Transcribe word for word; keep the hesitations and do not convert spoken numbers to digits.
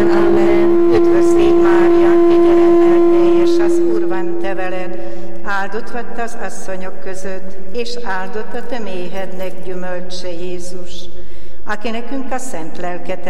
Amen, amen. Üdvözlégy Mária, kegyelemmel teljes, az Úr van te veled, áldott vagy te az asszonyok között, és áldott a te méhednek gyümölcse Jézus, aki nekünk a szent lelket